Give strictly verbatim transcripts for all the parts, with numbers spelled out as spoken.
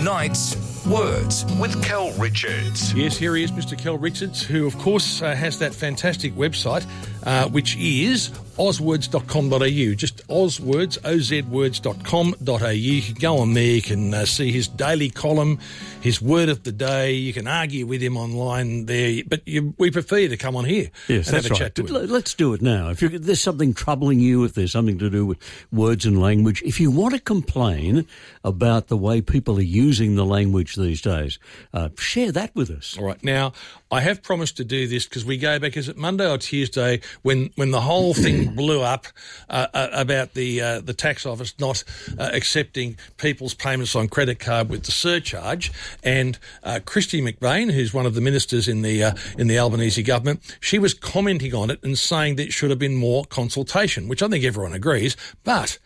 Tonight's Words with Kel Richards. Yes, here he is, Mister Kel Richards, who, of course, uh, has that fantastic website, uh, which is oz words dot com dot a u. Just Ozwords, O Z words dot com dot a u. You can go on there, you can uh, see his daily column, his word of the day. You can argue with him online there, but you, we prefer you to come on here yes, and that's have a right. chat to him. Let's do it now. If, if there's something troubling you, if there's something to do with words and language, if you want to complain about the way people are using the language these days, uh, share that with us. All right. Now, I have promised to do this because we go back, is it Monday or Tuesday, when, when the whole thing blew up uh, uh, about the uh, the tax office not uh, accepting people's payments on credit card with the surcharge, and uh, Christy McBain, who's one of the ministers in the uh, in the Albanese government, she was commenting on it and saying that it should have been more consultation, which I think everyone agrees, but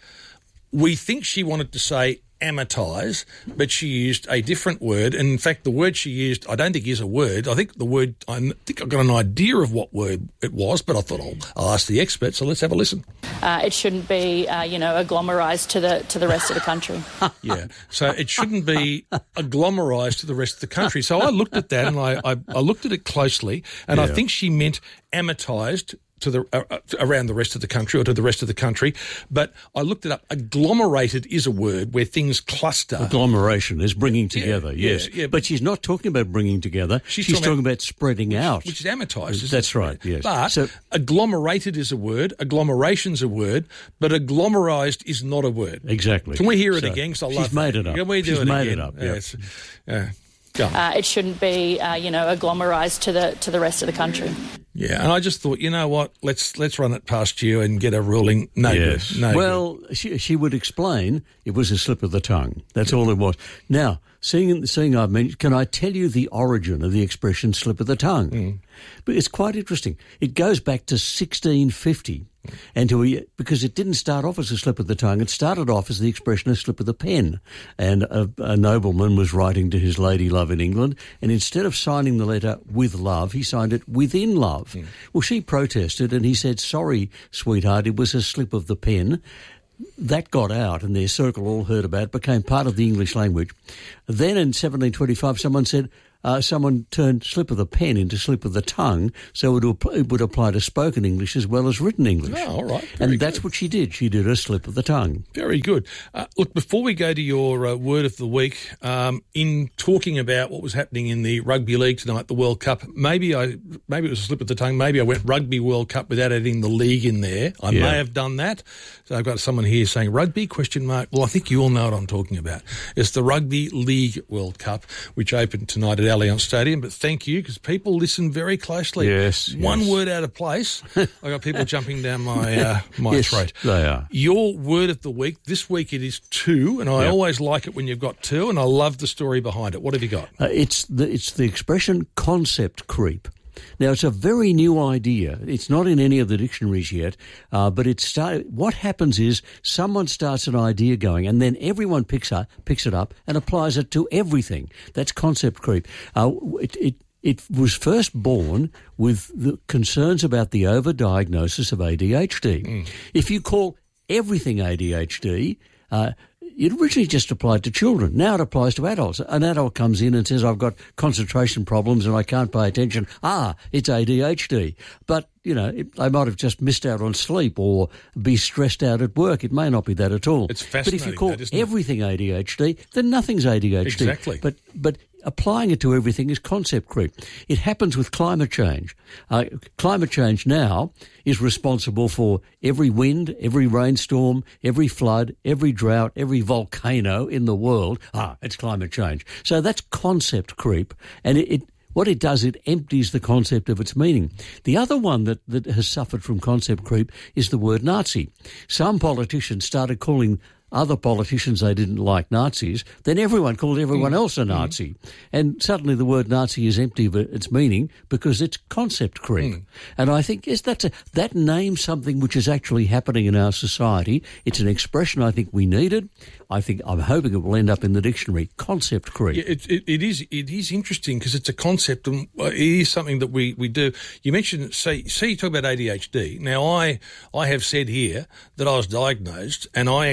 we think she wanted to say amortise, but she used a different word. And in fact, the word she used, I don't think is a word. I think the word, I think I've got an idea of what word it was, but I thought I'll, I'll ask the expert. So let's have a listen. Uh, it shouldn't be, uh, you know, agglomerised to the to the rest of the country. Yeah, so it shouldn't be agglomerised to the rest of the country. So I looked at that and I, I, I looked at it closely, and yeah. I think she meant amortised to the uh, around the rest of the country or to the rest of the country. But I looked it up. Agglomerated is a word where things cluster. Agglomeration is bringing together, yeah, yes. Yeah, yeah. But she's not talking about bringing together. She's, She's talking, talking about, about spreading which, out. Which is amortised. That's it? right, yes. But so, agglomerated is a word, agglomeration's a word, but agglomerised is not a word. Exactly. Can we hear it so again? Because I she's love made that. it up. Can we do she's it made again? it up, yeah. yeah. It's, uh, Go on. Uh, it shouldn't be, uh, you know, agglomerised to the to the rest of the country. Yeah, and I just thought, you know what, let's let's run it past you and get a ruling. No yes. good. No well, good. She, she would explain it was a slip of the tongue. That's all it was. Now, seeing seeing I've mentioned, can I tell you the origin of the expression slip of the tongue? Mm. But it's quite interesting. It goes back to sixteen fifty. And to, because it didn't start off as a slip of the tongue, it started off as the expression a slip of the pen. And a, a nobleman was writing to his lady love in England, and instead of signing the letter with love, he signed it within love. Mm. Well, she protested, and he said, sorry, sweetheart, it was a slip of the pen. That got out, and their circle all heard about it, became part of the English language. Then in seventeen twenty-five, someone said, Uh, someone turned slip of the pen into slip of the tongue, so it would, it would apply to spoken English as well as written English. Oh, all right. And good. That's what she did. She did a slip of the tongue. Very good. Uh, look, before we go to your uh, word of the week, um, in talking about what was happening in the Rugby League tonight, the World Cup, maybe I maybe it was a slip of the tongue. Maybe I went Rugby World Cup without adding the league in there. I yeah. may have done that. So I've got someone here saying rugby, question mark. Well, I think you all know what I'm talking about. It's the Rugby League World Cup, which opened tonight at Allianz Stadium. But thank you, because people listen very closely. Yes. One yes. word out of place, I got people jumping down my uh, my yes, throat. They are. Your word of the week, this week it is two, and I yep. always like it when you've got two, and I love the story behind it. What have you got? Uh, it's the it's the expression concept creep. Now, it's a very new idea. It's not in any of the dictionaries yet, uh, but it's start, what happens is someone starts an idea going, and then everyone picks up picks it up and applies it to everything. That's concept creep. Uh, it, it It was first born with the concerns about the overdiagnosis of A D H D. Mm. If you call everything A D H D, uh, it originally just applied to children. Now it applies to adults. An adult comes in and says, I've got concentration problems and I can't pay attention. Ah, it's A D H D. But, you know, it, they might have just missed out on sleep or be stressed out at work. It may not be that at all. It's fascinating. But if you call that, everything A D H D, then nothing's A D H D. Exactly. But, but applying it to everything is concept creep. It happens with climate change. Uh, climate change now is responsible for every wind, every rainstorm, every flood, every drought, every volcano in the world. Ah, it's climate change. So that's concept creep, and it, it what it does, it empties the concept of its meaning. The other one that, that has suffered from concept creep is the word Nazi. Some politicians started calling other politicians they didn't like Nazis, then everyone called everyone else a Nazi. Mm. And suddenly the word Nazi is empty of its meaning because it's concept creep. Mm. And I think yes, that's a, that names something which is actually happening in our society. It's an expression I think we needed. I think I'm hoping it will end up in the dictionary. Concept creep. Yeah, it, it, it is it is interesting because it's a concept and it is something that we, we do. You mentioned, say, say you talk about A D H D. Now, I I have said here that I was diagnosed and I actually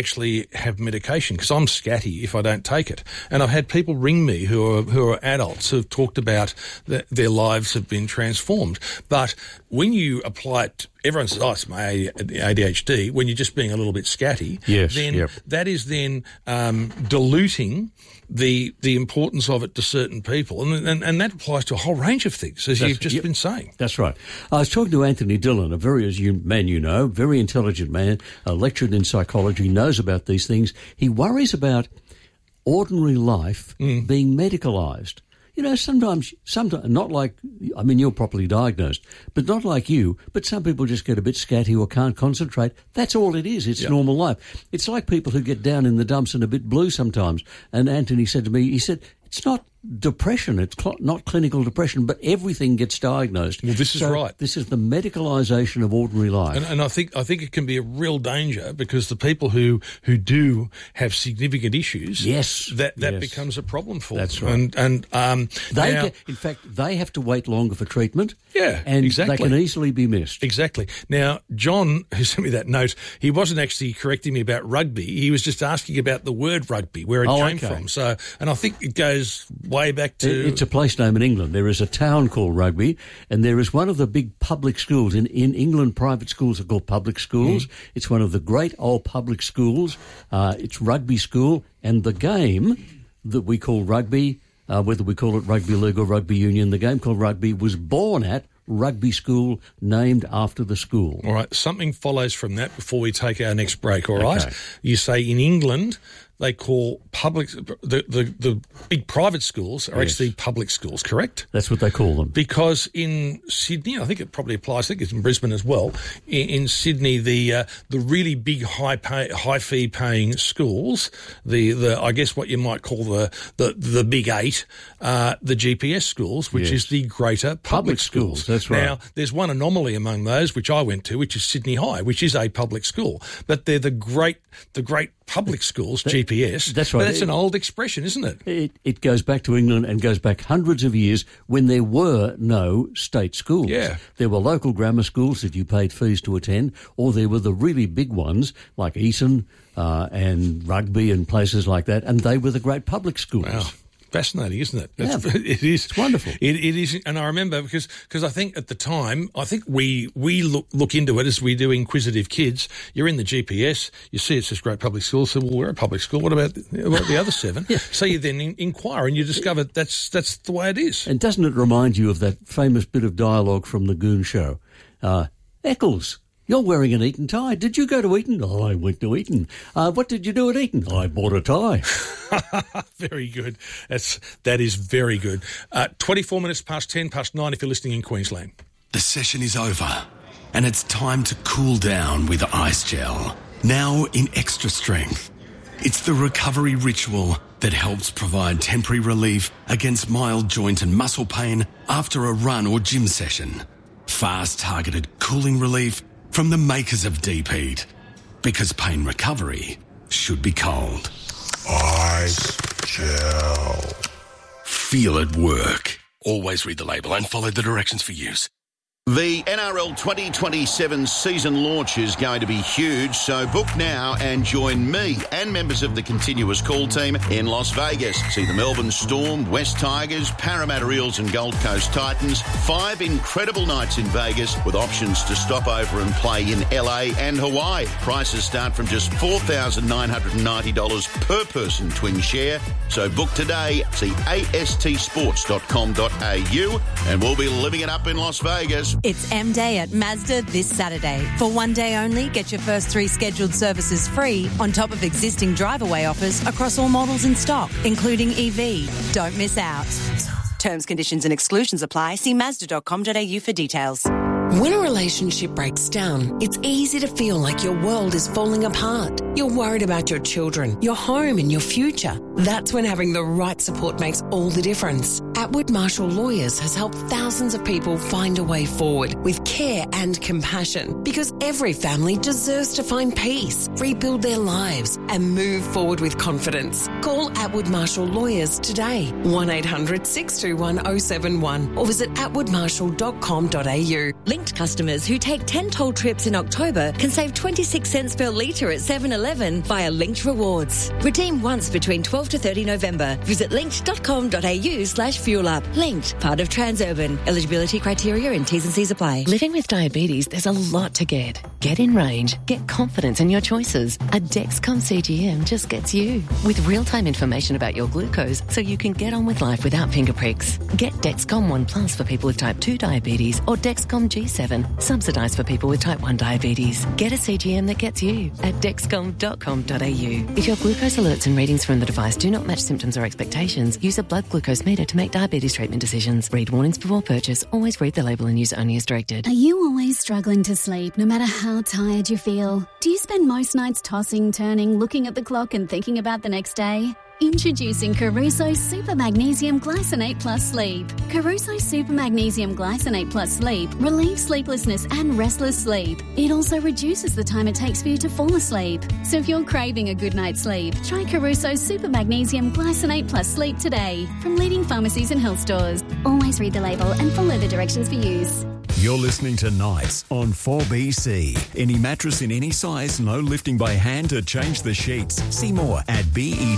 I have medication because I'm scatty if I don't take it. And I've had people ring me who are who are adults who have talked about that their lives have been transformed. But when you apply it, everyone says, oh, it's my A D H D, when you're just being a little bit scatty, yes, then yep. that is then um, diluting the the importance of it to certain people. And, and, and that applies to a whole range of things, as That's, you've just yep, been saying. That's right. I was talking to Anthony Dillon, a very, as you man you know, very intelligent man, uh, lectured in psychology, knows about these things. He worries about ordinary life mm. being medicalised. You know, sometimes, sometimes, not like, I mean, you're properly diagnosed, but not like you, but some people just get a bit scatty or can't concentrate. That's all it is. It's yep. normal life. It's like people who get down in the dumps and a bit blue sometimes. And Anthony said to me, he said, it's not depression, it's cl- not clinical depression, but everything gets diagnosed. Well, this is so right. This is the medicalisation of ordinary life. And, and I think I think it can be a real danger because the people who, who do have significant issues, yes, that, that yes. becomes a problem for That's them. right. And, and um, they now, get, in fact, they have to wait longer for treatment. Yeah, and exactly. they can easily be missed. Exactly. Now, John, who sent me that note, he wasn't actually correcting me about rugby. He was just asking about the word rugby, where it oh, came okay. from. So, and I think it goes way back to... It, it's a place name in England. There is a town called Rugby, and there is one of the big public schools. In, in England, private schools are called public schools. Mm. It's one of the great old public schools. Uh, it's Rugby School, and the game that we call rugby, uh, whether we call it rugby league or rugby union, the game called rugby was born at Rugby School, named after the school. All right, something follows from that before we take our next break, all right? Okay. You say in England they call public, the, the, the big private schools are yes. actually public schools, correct? That's what they call them. Because in Sydney, I think it probably applies, I think it's in Brisbane as well, in, in Sydney, the uh, the really big high pay, high fee paying schools, the, the I guess what you might call the, the, the big eight, uh, the G P S schools, which yes. is the greater public, public schools. schools. That's right. Now, there's one anomaly among those, which I went to, which is Sydney High, which is a public school. But they're the great, the great public schools, that, G P S. That's right. But that's an old expression, isn't it? It, it goes back to England and goes back hundreds of years when there were no state schools. Yeah. There were local grammar schools that you paid fees to attend, or there were the really big ones like Eton uh, and Rugby and places like that, and they were the great public schools. Wow. Fascinating, isn't it? Yeah. It is. It's wonderful. It, it is, and I remember because because I think at the time, I think we we look look into it as we do inquisitive kids. You're in the G P S, you see it's this great public school. So, well, we're a public school. What about the, what about the other seven? Yeah. So you then in, inquire and you discover that's that's the way it is. And doesn't it remind you of that famous bit of dialogue from the Goon Show? Uh, Eccles, you're wearing an Eton tie. Did you go to Eton? Oh, I went to Eton. Uh, what did you do at Eton? I bought a tie. Very good. That's, that is very good. Uh, twenty-four minutes past ten, past nine if you're listening in Queensland. The session is over and it's time to cool down with Ice Gel. Now in extra strength. It's the recovery ritual that helps provide temporary relief against mild joint and muscle pain after a run or gym session. Fast targeted cooling relief from the makers of Deep Heat. Because pain recovery should be cold. Ice Gel. Feel it work. Always read the label and follow the directions for use. The N R L twenty twenty-seven season launch is going to be huge, so book now and join me and members of the Continuous Call team in Las Vegas. See the Melbourne Storm, West Tigers, Parramatta Eels and Gold Coast Titans. Five incredible nights in Vegas with options to stop over and play in L A and Hawaii. Prices start from just four thousand nine hundred ninety dollars per person twin share. So book today. See A S T sports dot com dot A U and we'll be living it up in Las Vegas. It's M-Day at Mazda this Saturday. For one day only, get your first three scheduled services free on top of existing drive-away offers across all models in stock, including E V. Don't miss out. Terms, conditions and exclusions apply. See Mazda dot com dot A U for details. When a relationship breaks down, it's easy to feel like your world is falling apart. You're worried about your children, your home and your future. That's when having the right support makes all the difference. Atwood Marshall Lawyers has helped thousands of people find a way forward with care and compassion, because every family deserves to find peace, rebuild their lives and move forward with confidence. Call Atwood Marshall Lawyers today, one eight hundred six two one oh seven one or visit atwood marshall dot com dot A U. Linked customers who take ten toll trips in October can save twenty-six cents per litre at seven eleven via Linked Rewards. Redeem once between twelfth to thirtieth November. Visit linked.com.au slash fuel up. Linked, part of Transurban. Eligibility criteria and T's and C's apply. Living with diabetes, there's a lot to get. Get in range. Get confidence in your choices. A Dexcom C G M just gets you. With real-time information about your glucose so you can get on with life without finger pricks. Get Dexcom One Plus for people with type two diabetes or Dexcom G seven, subsidised for people with type one diabetes. Get a C G M that gets you at dexcom dot com dot a u. If your glucose alerts and readings from the device do not match symptoms or expectations, use a blood glucose meter to make diabetes treatment decisions. Read warnings before purchase. Always read the label and use only as directed. Are you always struggling to sleep, no matter how tired you feel? Do you spend most nights tossing, turning, looking at the clock and thinking about the next day? Introducing Caruso Super Magnesium Glycinate Plus Sleep. Caruso Super Magnesium Glycinate Plus Sleep relieves sleeplessness and restless sleep. It also reduces the time it takes for you to fall asleep. So if you're craving a good night's sleep, try Caruso Super Magnesium Glycinate Plus Sleep today from leading pharmacies and health stores. Always read the label and follow the directions for use. You're listening to Nights on four B C. Any mattress in any size, no lifting by hand to change the sheets. See more at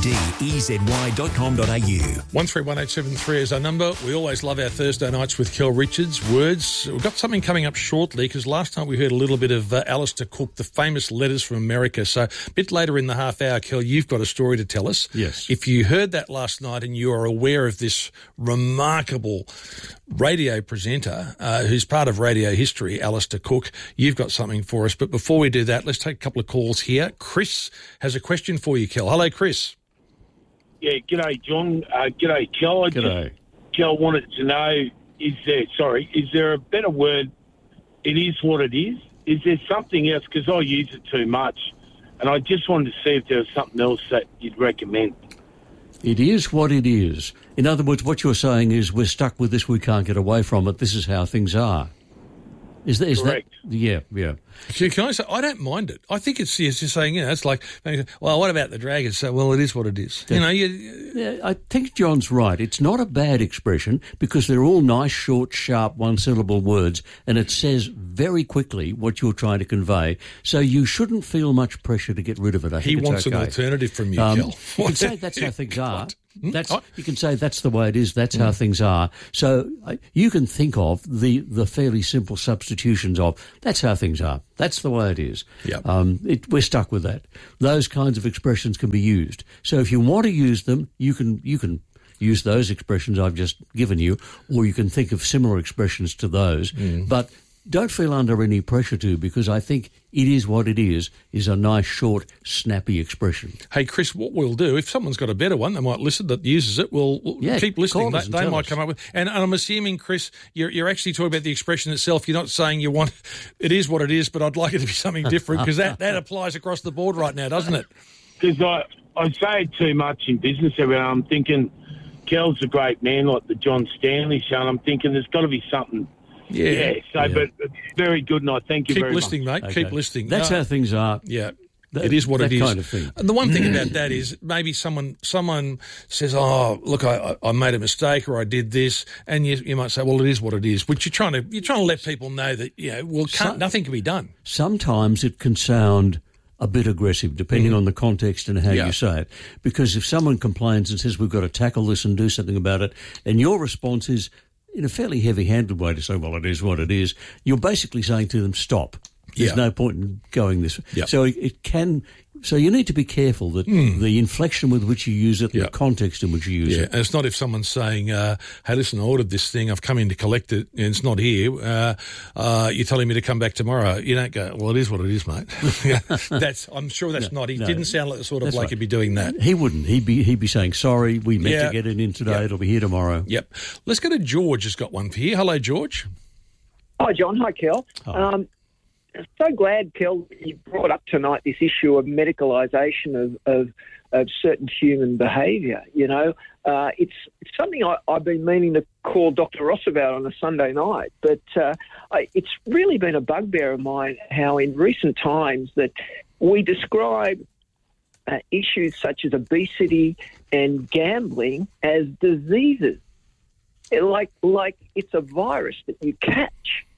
bedy dot com dot a u. one three one eight seven three is our number. We always love our Thursday nights with Kel Richards. Words. We've got something coming up shortly because last time we heard a little bit of uh, Alistair Cook, the famous letters from America. So a bit later in the half hour, Kel, you've got a story to tell us. Yes. If you heard that last night and you are aware of this remarkable radio presenter uh, who's part of radio history, Alistair Cook, you've got something for us. But before we do that, let's take a couple of calls here. Chris has a question for you, Kel. Hello, Chris. Yeah, g'day, John. Uh, g'day, Kel. I G'day. Just, Kel wanted to know, is there, sorry, is there a better word? It is what it is. Is there something else? Because I use it too much. And I just wanted to see if there was something else that you'd recommend. It is what it is. In other words, what you're saying is we're stuck with this, we can't get away from it, this is how things are. Is that, is Correct. that, yeah, yeah. Can, can I say, I don't mind it. I think it's, it's just saying, you know, it's like, well, what about the Dragons? So, well, it is what it is. Yeah. You know, you, Yeah, I think John's right. It's not a bad expression because they're all nice, short, sharp, one-syllable words, and it says very quickly what you're trying to convey. So you shouldn't feel much pressure to get rid of it. I he think it's wants okay. an alternative from you, Um, Kel. you can say that's how things are. What? Hmm? That's Oh. you can say that's the way it is. That's how things are. So uh, you can think of the the fairly simple substitutions of that's how things are. That's the way it is. Yep. Um, it, we're stuck with that. Those kinds of expressions can be used. So if you want to use them, you can you can use those expressions I've just given you, or you can think of similar expressions to those. Mm. But don't feel under any pressure to, because I think it is what it is, is a nice, short, snappy expression. Hey, Chris, what we'll do, if someone's got a better one, they might listen that uses it, we'll, we'll Yeah, keep listening. call us They, and they tell might us. come up with... And, and I'm assuming, Chris, you're, you're actually talking about the expression itself. You're not saying you want... It is what it is, but I'd like it to be something different, because that, that applies across the board right now, doesn't it? Because I, I say it too much in business everywhere. I'm thinking, Kel's a great man, like the John Stanley show, and I'm thinking there's got to be something... Yeah. Yeah, so, Yeah. but it's very good, and I thank you Keep very listening, much. mate. Okay. Keep listening. That's Uh, how things are. Yeah. That- it is what that it is. kind of thing. And the one thing about that is maybe someone someone says, oh, look, I, I made a mistake or I did this, and you, you might say, well, it is what it is, which you're trying to you're trying to let people know that, you know, well, can't, So- nothing can be done. Sometimes it can sound a bit aggressive, depending Mm-hmm. on the context and how Yeah. you say it. Because if someone complains and says, we've got to tackle this and do something about it, and your response is, in a fairly heavy-handed way, to say, well, it is what it is, you're basically saying to them, stop. There's Yeah. no point in going this. Yeah. So it, it can... So you need to be careful that the inflection with which you use it, Yeah. the context in which you use Yeah, it. and it's not if someone's saying, uh, hey, listen, I ordered this thing, I've come in to collect it, and it's not here. Uh, uh, you're telling me to come back tomorrow. You don't go, well, it is what it is, mate. Yeah, that's. I'm sure that's No, not. He no. didn't sound like the sort of That's bloke right. who'd be doing that. He wouldn't. He'd be, he'd be saying, sorry, we meant Yeah. to get it in today, Yeah. it'll be here tomorrow. Yep. Let's go to George has got one for you. Hello, George. Hi, John. Hi, Kel. Hi. Um, so glad, Kel, you brought up tonight this issue of medicalisation of, of, of certain human behaviour. You know, uh, it's, it's something I, I've been meaning to call Doctor Ross about on a Sunday night, but uh, I, it's really been a bugbear of mine how in recent times that we describe uh, issues such as obesity and gambling as diseases, like like it's a virus that you catch.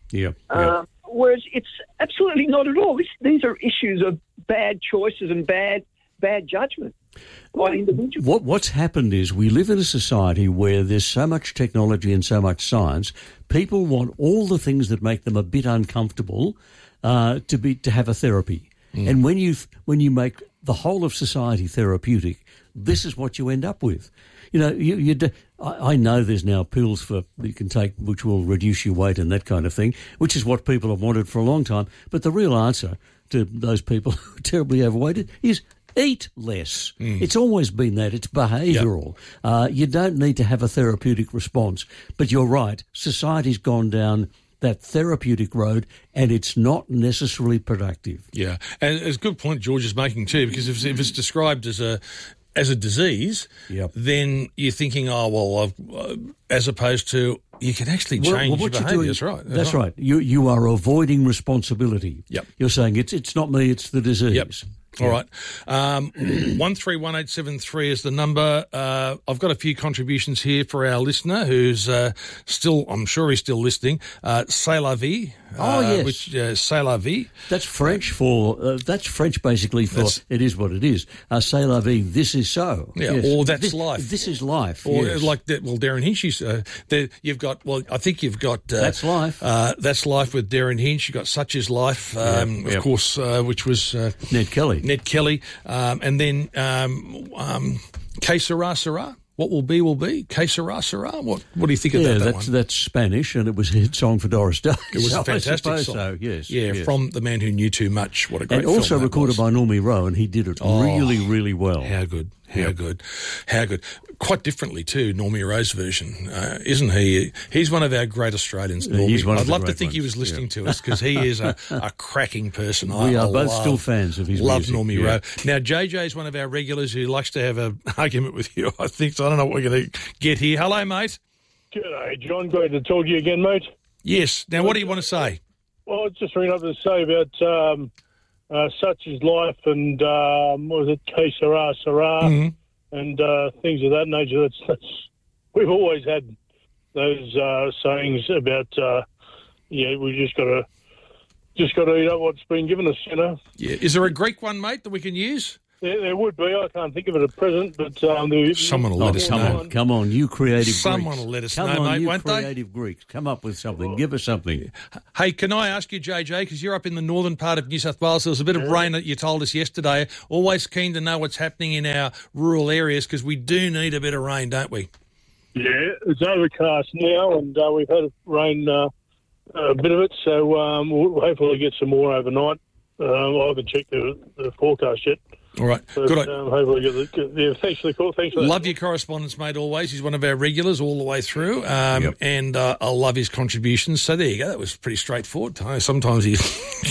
Yeah. Uh, yeah. Whereas it's absolutely not at all. This, these are issues of bad choices and bad bad judgment by individuals. What, what's happened is we live in a society where there's so much technology and so much science. People want all the things that make them a bit uncomfortable uh, to be to have a therapy. Mm. And when you when you make the whole of society therapeutic, this is what you end up with. You know, you, you do, I, I know there's now pills for you can take which will reduce your weight and that kind of thing, which is what people have wanted for a long time. But the real answer to those people who are terribly overweighted is eat less. Mm. It's always been that. It's behavioural. Yep. Uh, you don't need to have a therapeutic response. But you're right. Society's gone down that therapeutic road, and it's not necessarily productive. Yeah, and it's a good point George is making too, because if, if it's described as a as a disease, yep. then you're thinking, oh well, I've, uh, as opposed to you can actually change well, well, your behaviour. That's right. That's, that's right. right. You you are avoiding responsibility. Yep. You're saying it's it's not me, it's the disease. Yep. All right. Um, one three one eight seven three is the number. Uh, I've got a few contributions here for our listener who's uh, still, I'm sure he's still listening. Uh, C'est la vie. Oh, uh, yes. Which, uh, C'est la vie. That's French for, uh, that's French basically for that's, it is what it is. Uh, C'est la vie, this is so. Yeah, yes. or that's this, life. This is life, Or yes. like, that, well, Darren Hinch, uh, there, you've got, well, I think you've got... Uh, that's life. Uh, that's life with Darren Hinch. You've got Such Is Life, um, yep, of yep. course, uh, which was... Uh, Ned Kelly. Ned Kelly. Um, and then um, um, Que Sera, Sera. What will be, will be. Que Sera, Sera. What, what do you think yeah, of that, that that's, one? that's Spanish, and it was a hit song for Doris Day. It was so a fantastic I song. So, yes. Yeah, yes. from The Man Who Knew Too Much. What a great and film also that recorded was. by Normie Rowe, and he did it Oh, really, really well. How good. How Yep. good. How good. Quite differently, too, Normie Rowe's version, uh, isn't he? He's one of our great Australians, Normie. He's one of I'd the love to great think he ones. was listening Yep. to us because he is a, a cracking person. We I, are I both love, still fans of his Love music. Normie Yeah. Rowe. Now, J J is one of our regulars who likes to have an argument with you, I think, so I don't know what we're going to get here. Hello, mate. G'day, John. Great to talk to you again, mate. Yes. Now, what do you want to say? Well, it's just ringing up to say about um, uh, Such Is Life and, um, what was it, Que Sera, Sera, Mm-hmm. and uh, things of that nature. That's, that's We've always had those uh, sayings about, uh, yeah, we just got to just got to eat up what's been given us, you know. Yeah. Is there a Greek one, mate, that we can use? There, there would be. I can't think of it at present, but um, there, Someone will Oh, let us come know. on, come on, you creative Someone Greeks. will let us come know, on, mate, you won't they? creative Greeks. Come up with something. Give us something. Hey, can I ask you, J J, because you're up in the northern part of New South Wales, there was a bit of rain that you told us yesterday. Always keen to know what's happening in our rural areas because we do need a bit of rain, don't we? Yeah, it's overcast now, and uh, we've had rain, uh, a bit of it, so um, we'll hopefully get some more overnight. Uh, I haven't checked the, the forecast yet. All right, but, good. Um, hopefully get the, get, yeah, thanks for the call. Thanks for that. Love your correspondence, mate, always. He's one of our regulars all the way through, um, Yep. and uh, I love his contributions. So there you go. That was pretty straightforward. I know sometimes he's...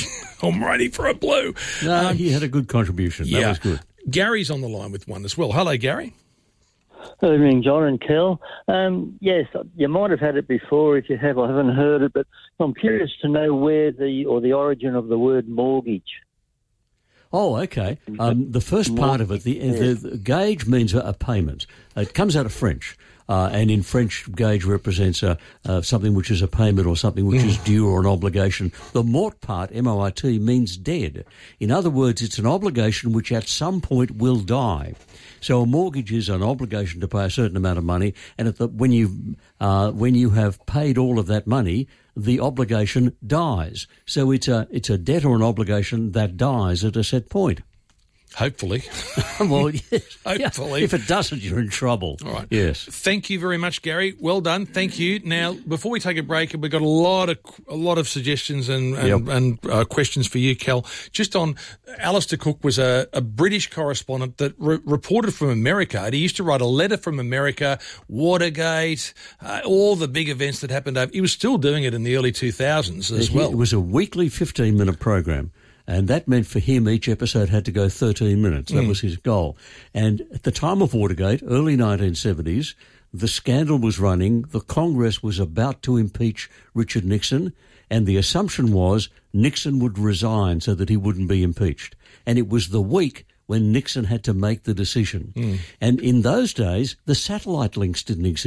I'm ready for a blue. No, Um, he had a good contribution. That yeah. was good. Gary's on the line with one as well. Hello, Gary. Good evening, John and Kel. Um, yes, you might have had it before. If you have, I haven't heard it, but I'm curious to know where the or the origin of the word mortgage. Oh, okay. Um, the first part of it, the, the, the gauge means a, a payment. It comes out of French. Uh, and in French, gauge represents a, uh, something which is a payment or something which is due or an obligation. The mort part, M O R T, means dead. In other words, it's an obligation which at some point will die. So a mortgage is an obligation to pay a certain amount of money, and at the, when you uh, when you have paid all of that money, the obligation dies. So it's a it's a debt or an obligation that dies at a set point. Hopefully. Well, yes. Hopefully. Yeah. If it doesn't, you're in trouble. All right. Yes. Thank you very much, Gary. Well done. Thank you. Now, before we take a break, we've got a lot of a lot of suggestions and and, Yep. and uh, questions for you, Kel. Just on Alistair Cook was a, a British correspondent that re- reported from America. And he used to write a letter from America, Watergate, uh, all the big events that happened over. He was still doing it in the early two thousands as He- well. It was a weekly fifteen-minute program. And that meant for him each episode had to go thirteen minutes. That Mm. was his goal. And at the time of Watergate, early nineteen seventies, the scandal was running. The Congress was about to impeach Richard Nixon. And the assumption was Nixon would resign so that he wouldn't be impeached. And it was the week when Nixon had to make the decision. Mm. And in those days, the satellite links didn't exist.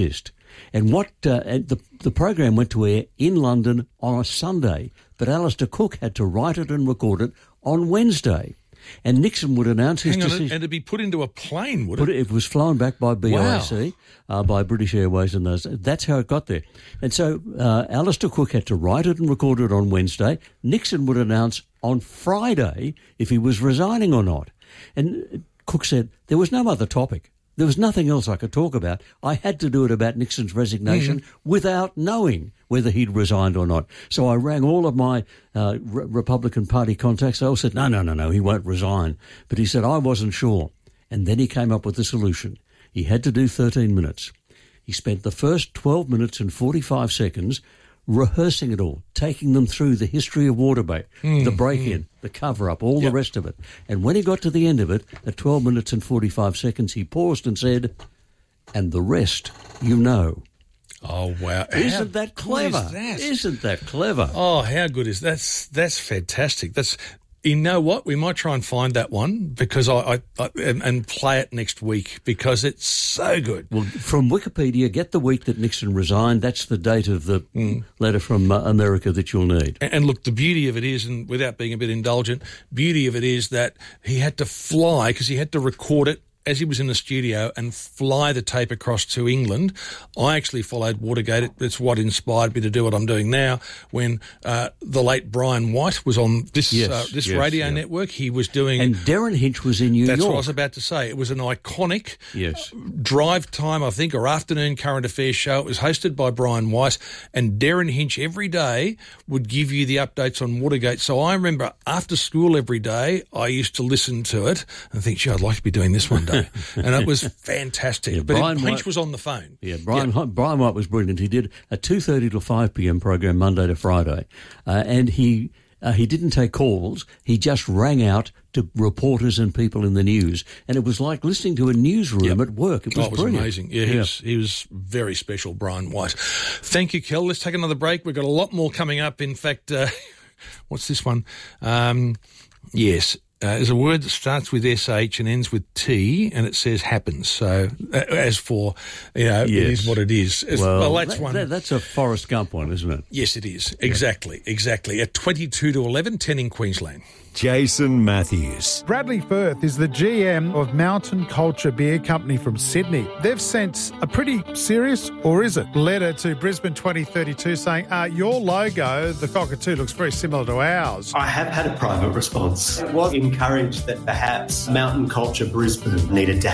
And what uh, and the the program went to air in London on a Sunday, but Alistair Cook had to write it and record it on Wednesday. And Nixon would announce his Hang on, decision. and to be put into a plane, would Put it? it? It was flown back by B I C, Wow. uh, by British Airways, and those. That's how it got there. And so uh, Alistair Cook had to write it and record it on Wednesday. Nixon would announce on Friday if he was resigning or not. And Cook said there was no other topic. There was nothing else I could talk about. I had to do it about Nixon's resignation Mm. without knowing whether he'd resigned or not. So I rang all of my uh, Re- Republican Party contacts. They all said, no, no, no, no, he won't resign. But he said, I wasn't sure. And then he came up with the solution. He had to do thirteen minutes. He spent the first twelve minutes and forty-five seconds rehearsing it all, taking them through the history of Watergate, Mm, the break-in, mm. the cover-up, all Yep. the rest of it. And when he got to the end of it, at twelve minutes and forty-five seconds, he paused and said, and the rest you know. Oh, wow. Isn't How that good clever? is that? Isn't that clever? Oh, how good is that? That's, that's fantastic. That's, you know what? We might try and find that one because I, I, I and, and play it next week because it's so good. Well, from Wikipedia, get the week that Nixon resigned. That's the date of the Mm. letter from uh, America that you'll need. And, and look, the beauty of it is, and without being a bit indulgent, beauty of it is that he had to fly because he had to record it as he was in the studio and fly the tape across to England. I actually followed Watergate. It's what inspired me to do what I'm doing now. When uh, the late Brian White was on this Yes, uh, this yes, radio yeah. network, he was doing... And Darren Hinch was in New That's York. what I was about to say. It was an iconic Yes. drive time, I think, or afternoon current affairs show. It was hosted by Brian White, and Darren Hinch every day would give you the updates on Watergate. So I remember after school every day, I used to listen to it and think, gee, I'd like to be doing this one day. And it was fantastic. Yeah, but Brian it, Hinch White- was on the phone. Yeah, Brian Brian White was brilliant. He did a two thirty to five p.m. program Monday to Friday, uh, and he uh, he didn't take calls. He just rang out to reporters and people in the news, and it was like listening to a newsroom Yep. at work. It was Oh, it was brilliant. amazing. Yeah, he, Was, he was very special, Brian White. Thank you, Kel. Let's take another break. We've got a lot more coming up. In fact, uh, what's this one? Um, yes. Uh, there's a word that starts with S H and ends with T, and it says happens. So, uh, as for, you know, it Yes. is what it is. As, Well, well, that's that- one. that- that's a Forrest Gump one, isn't it? Yes, it is. Exactly, exactly. At twenty-two to eleven, ten in Queensland. Jason Matthews. Bradley Firth is the G M of Mountain Culture Beer Company from Sydney. They've sent a pretty serious, or is it, letter to Brisbane twenty thirty-two saying, uh, your logo, the cockatoo, looks very similar to ours. I have had a private response. It was encouraged that perhaps Mountain Culture Brisbane needed to